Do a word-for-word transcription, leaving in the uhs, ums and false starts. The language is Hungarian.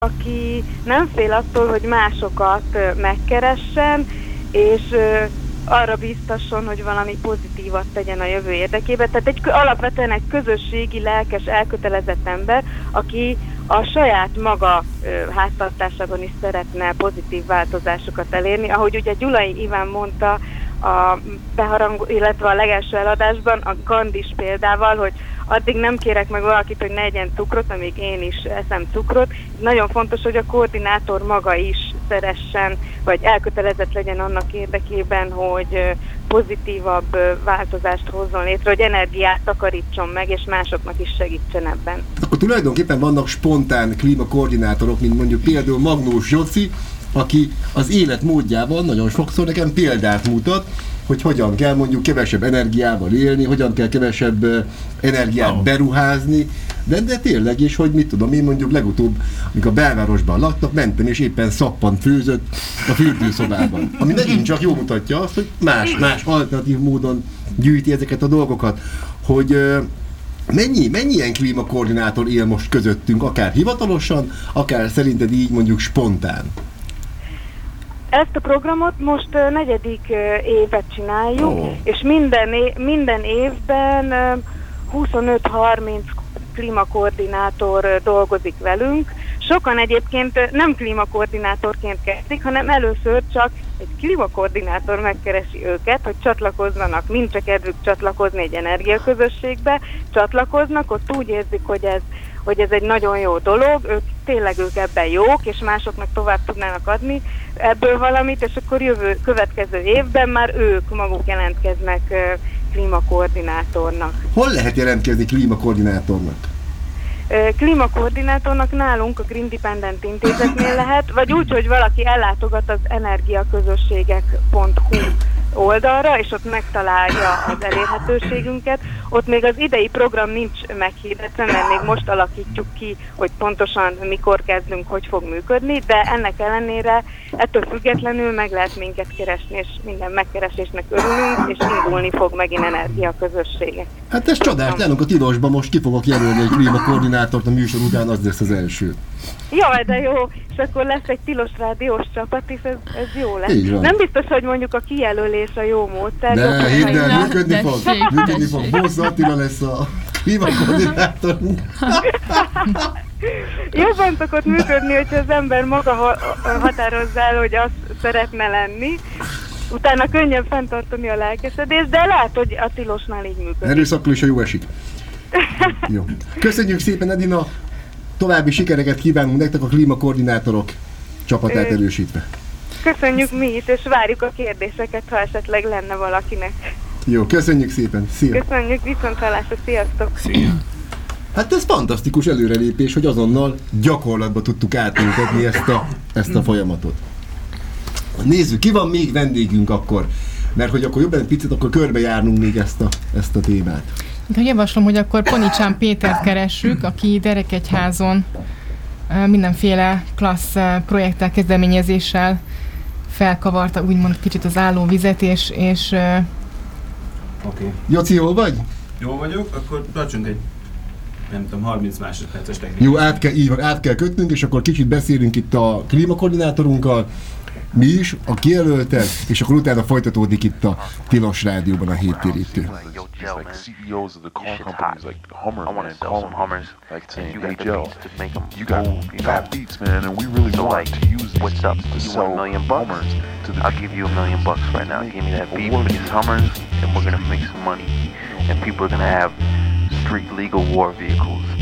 aki nem fél attól, hogy másokat megkeressen, és arra biztasson, hogy valami pozitívat tegyen a jövő érdekében. Tehát egy, alapvetően egy közösségi, lelkes, elkötelezett ember, aki a saját maga háztartásában is szeretne pozitív változásokat elérni. Ahogy ugye Gyulai Iván mondta a beharang, illetve a legelső eladásban, a Gandhis példával, hogy addig nem kérek meg valakit, hogy ne egyen cukrot, amíg én is eszem cukrot. Nagyon fontos, hogy a koordinátor maga is szeressen, vagy elkötelezett legyen annak érdekében, hogy pozitívabb változást hozzon létre, hogy energiát takarítson meg, és másoknak is segítsen ebben. Akkor tulajdonképpen vannak spontán klímakoordinátorok, mint mondjuk például Magnós Jóci, aki az életmódjával nagyon sokszor nekem példát mutat, hogy hogyan kell mondjuk kevesebb energiával élni, hogyan kell kevesebb energiát oh. beruházni, de, de tényleg is, hogy mit tudom én mondjuk legutóbb, amikor a belvárosban laktak, mentem és éppen szappan főzött a fürdőszobában. Ami megint csak jól mutatja azt, hogy más, más alternatív módon gyűjti ezeket a dolgokat, hogy mennyi, mennyi ilyen klímakoordinátor él most közöttünk, akár hivatalosan, akár szerinted így mondjuk spontán? Ezt a programot most uh, negyedik uh, évet csináljuk, oh. és minden, é- minden évben uh, huszonöt-harminc klímakoordinátor uh, dolgozik velünk. Sokan egyébként uh, nem klímakoordinátorként kezdik, hanem először csak egy klímakoordinátor megkeresi őket, hogy csatlakozzanak, mind csak kedvük csatlakozni egy energiaközösségbe, csatlakoznak, ott úgy érzik, hogy ez hogy ez egy nagyon jó dolog, ők tényleg ők ebben jók, és másoknak tovább tudnának adni ebből valamit, és akkor jövő, következő évben már ők maguk jelentkeznek uh, klímakoordinátornak. Hol lehet jelentkezni klímakoordinátornak? Uh, klímakoordinátornak nálunk a Green Dependent intézetnél lehet, vagy úgy, hogy valaki ellátogat az energiaközösségek pont hu oldalra, és ott megtalálja az elérhetőségünket. Ott még az idei program nincs meghirdetve, mert még most alakítjuk ki, hogy pontosan mikor kezdünk, hogy fog működni, de ennek ellenére ettől függetlenül meg lehet minket keresni, és minden megkeresésnek örülünk, és indulni fog megint energiaközösségek. Hát ez csodás, nálunk a Tilosban most ki fogok jelölni egy klímakoordinátort a műsor után, az lesz az első. Jaj, de jó, és akkor lesz egy tilos rádiós csapat is, ez, ez jó lesz. Nem biztos, hogy mondjuk a kijelölés a jó módszer. De hidd el, működni fog, működni fog. Bósza Attila lesz a klímakoordinátorunk. Jobban szokott működni, hogyha az ember maga határozza el, hogy azt szeretne lenni. Utána könnyebb fenntartani a lelkesedést, de lehet, hogy a tilosnál így működik. Erőszakkal is a jó esik. Jó. Köszönjük szépen, Edina! További sikereket kívánunk nektek a klímakoordinátorok csapatát erősítve. Köszönjük mi is, és várjuk a kérdéseket, ha esetleg lenne valakinek. Jó, köszönjük szépen. Szia! Köszönjük, viszonthallásra, sziasztok! Szia! Hát ez fantasztikus előrelépés, hogy azonnal gyakorlatba tudtuk átültetni ezt a, ezt a folyamatot. Nézzük, ki van még vendégünk akkor? Mert hogy akkor jobb egy picit, akkor körbejárnunk még ezt a, ezt a témát. Hát, javaslom, hogy akkor Ponicsán Pétert keressük, aki Derekegyházon mindenféle klassz projekttel, kezdeményezéssel felkavarta úgymond kicsit az állóvizet, és... és Oké. Okay. Joci, jól vagy? Jó vagyok, akkor tartsunk egy, nem tudom, harminc másodperces technikai. Jó, át kell, így van, át kell kötnünk, és akkor kicsit beszélünk itt a klímakoordinátorunkkal, mi is, a kijelöltek, és akkor utána folytatódik itt a Tilos Rádióban a héttérítő. It's like C E Os of the car companies, like Hummer, I want to sell some Hummers, like saying, hey Joe, you got fat beats, man, and we really so want like, to use this what's up? to You sell want a million bucks? Hummers to the I'll give you a million bucks right now. Give me that beat for these Hummers, and we're gonna make some money, and people are gonna have street legal war vehicles.